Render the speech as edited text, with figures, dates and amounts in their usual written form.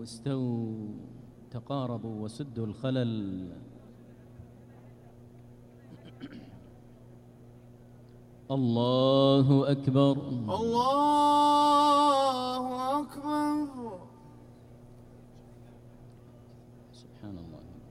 استووا تقاربوا وسدوا الخلل. الله أكبر الله أكبر. سبحان الله.